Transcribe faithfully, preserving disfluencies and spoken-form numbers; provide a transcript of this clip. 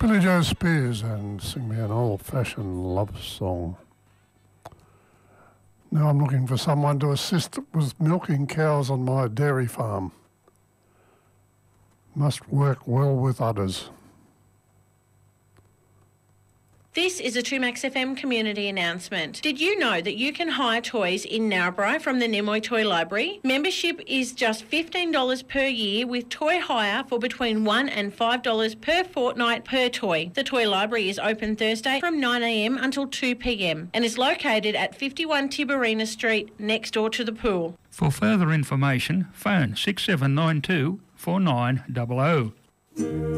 Billy Joe Spears and sing me an old-fashioned love song. Now I'm looking for someone to assist with milking cows on my dairy farm. Must work well with others. This is a two Max F M community announcement. Did you know that you can hire toys in Narrabri from the Nimoy Toy Library? Membership is just fifteen dollars per year with toy hire for between one dollars and five dollars per fortnight per toy. The Toy Library is open Thursday from nine a m until two p m and is located at fifty-one Tiberina Street next door to the pool. For further information, phone six seven nine two, four nine zero zero.